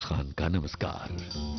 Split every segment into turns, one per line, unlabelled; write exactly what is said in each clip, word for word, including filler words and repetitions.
खान का नमस्कार।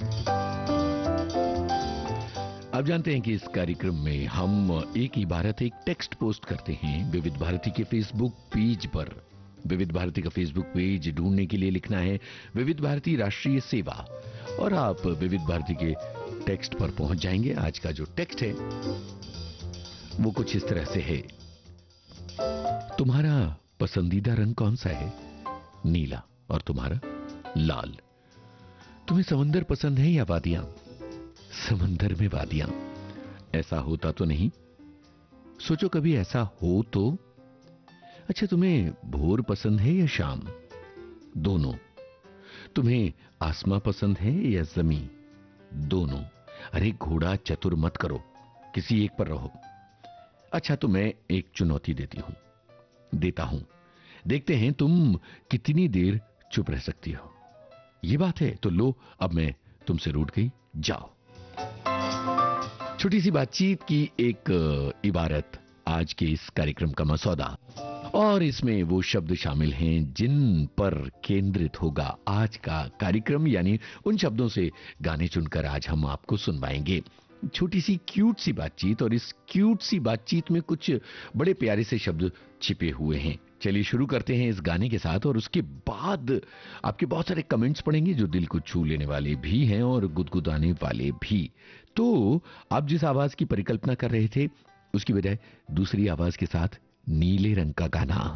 आप जानते हैं कि इस कार्यक्रम में हम एक इबारत एक टेक्स्ट पोस्ट करते हैं विविध भारती के फेसबुक पेज पर। विविध भारती का फेसबुक पेज ढूंढने के लिए लिखना है विविध भारती राष्ट्रीय सेवा और आप विविध भारती के टेक्स्ट पर पहुंच जाएंगे। आज का जो टेक्स्ट है वो कुछ इस तरह से है। तुम्हारा पसंदीदा रंग कौन सा है? नीला। और तुम्हारा? लाल। तुम्हें समंदर पसंद है या वादियां? समंदर में वादियां। ऐसा होता तो नहीं? सोचो कभी ऐसा हो तो। अच्छा, तुम्हें भोर पसंद है या शाम? दोनों। तुम्हें आसमां पसंद है या जमीन? दोनों। अरे घोड़ा चतुर मत करो, किसी एक पर रहो। अच्छा, तो मैं एक चुनौती देती हूं देता हूं देखते हैं तुम कितनी देर चुप रह सकती हो। ये बात है तो लो, अब मैं तुमसे रूठ गई, जाओ। छोटी सी बातचीत की एक इबारत आज के इस कार्यक्रम का मसौदा, और इसमें वो शब्द शामिल हैं जिन पर केंद्रित होगा आज का कार्यक्रम, यानी उन शब्दों से गाने चुनकर आज हम आपको सुनवाएंगे। छोटी सी क्यूट सी बातचीत, और इस क्यूट सी बातचीत में कुछ बड़े प्यारे से शब्द छिपे हुए हैं। चलिए शुरू करते हैं इस गाने के साथ, और उसके बाद आपके बहुत सारे कमेंट्स पढ़ेंगे जो दिल को छू लेने वाले भी हैं और गुदगुदाने वाले भी। तो आप जिस आवाज की परिकल्पना कर रहे थे उसकी बजाय दूसरी आवाज के साथ नीले रंग का गाना।